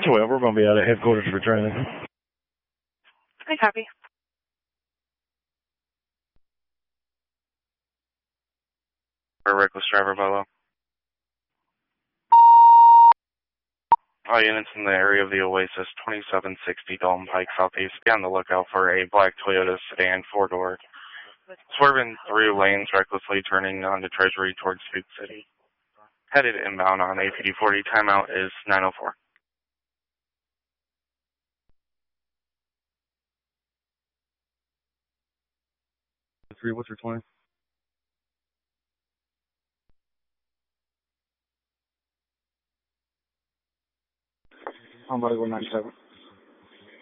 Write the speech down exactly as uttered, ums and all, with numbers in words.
twelve, we're going to be out of headquarters for training. I copy. For reckless driver below. All units in the area of the Oasis, twenty-seven sixty Dalton Pike Southeast. Be on the lookout for a black Toyota sedan four-door. Swerving through lanes, recklessly turning onto Treasury towards Food City. Headed inbound on A P D forty. Timeout is nine oh four. Three, what's your twenty? I'm about to go ninety-seven.